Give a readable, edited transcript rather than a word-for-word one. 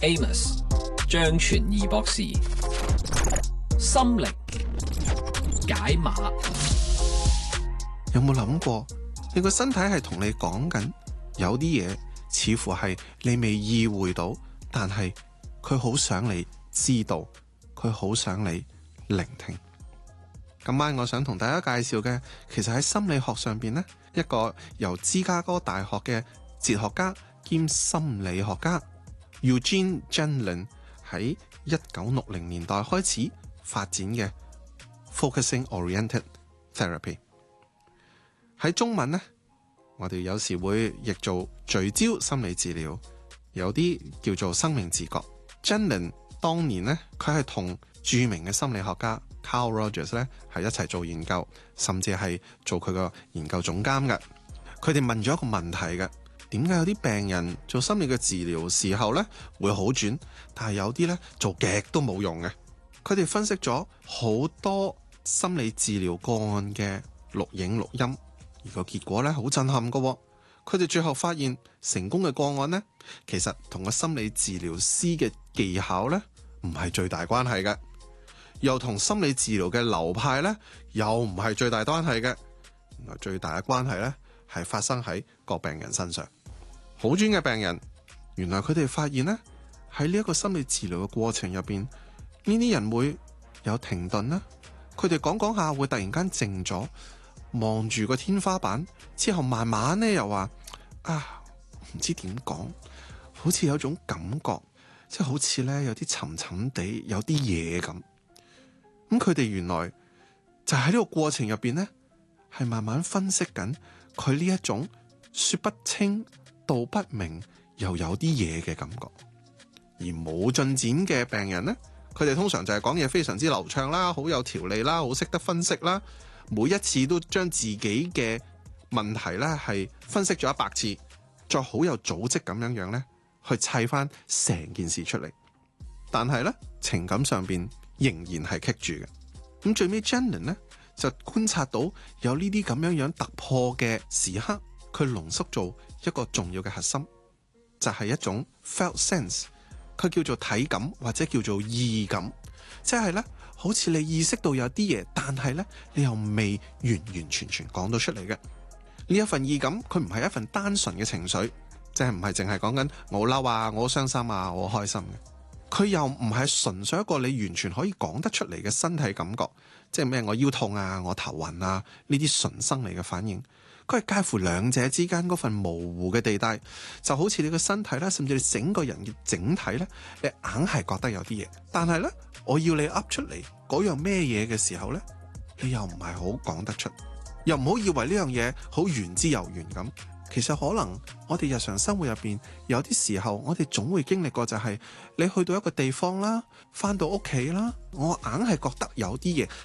Amos 張傳義博士，心靈解碼。 有冇諗過，你個身體係同你講緊，有啲嘢似乎係你未意會到，但係佢好想你知道，佢好想你聆聽。今晚我想同大家介紹嘅，其實喺心理學上邊呢，一個由芝加哥大學嘅哲學家兼心理學家 Eugene Gendlin 喺1960年代開始發展嘅 Focusing Oriented Therapy。喺中文呢，我哋有時會譯做聚焦心理治療，有啲叫做生命自覺。Gendlin 當年呢，佢係同著名嘅心理學家 Carl Rogers 咧係一齊做研究，甚至係做佢個研究總監嘅。佢哋問咗一個問題嘅，點解有啲病人做心理嘅治療時候呢會好轉，但係有啲呢做極都冇用嘅？佢哋分析咗好多心理治療個案嘅錄影錄音，而個結果呢好震撼嘅。佢哋最後發現，成功嘅個案呢，其實同個心理治療師嘅技巧呢唔係最大關係嘅，又同心理治療嘅流派呢又唔係最大關係嘅。原來最大嘅關係呢係發生喺個病人身上。好轉嘅病人，原來佢哋發現呢，喺呢一個心理治療嘅過程入邊，呢啲人會有停頓啦，佢哋講下會突然間靜咗，望住個天花板，之後慢慢呢又話唔知點講，好似有種感覺，即係好似呢有啲沉沉地有啲嘢咁。咁佢哋原來就喺呢個過程入邊呢，係慢慢分析緊佢呢一種說不清道不明又有啲嘢嘅感覺。而冇進展嘅病人呢，佢哋通常就係講嘢非常之流暢啦，好有條理啦，好識得分析啦，每一次都將自己嘅問題呢係分析咗100次，再好有組織咁樣呢去砌翻成件事出嚟。但係呢，情感上邊仍然係棘住嘅。咁最尾 Gendlin 呢就觀察到有呢啲咁樣突破嘅時刻，佢濃縮做一個重要嘅核心，就係一種 felt sense， 佢叫做體感或者叫做意感，即係呢，好似你意識到有啲嘢，但係呢，你又未完完全全講到出嚟嘅。呢一份意感，佢唔係一份單純嘅情緒，即係唔係淨係講緊我嬲啊，我傷心啊，我開心嘅。佢又唔係純粹一個你完全可以講得出嚟嘅身體感覺，即係咩我腰痛啊，我頭暈啊，呢啲純生理嘅反應。佢係介乎兩者之間嗰份模糊嘅地帶，就好似你個身體啦，甚至你整個人嘅整體咧，你硬係覺得有啲嘢，但係咧，我要你噏出嚟嗰樣咩嘢嘅時候咧，你又唔係好講得出，又唔好以為呢樣嘢好原之又原咁。其實可能我哋日常生活入邊有啲時候，我哋總會經歷過，就係你去到一個地方啦，翻到屋企啦，我硬係覺得有啲嘢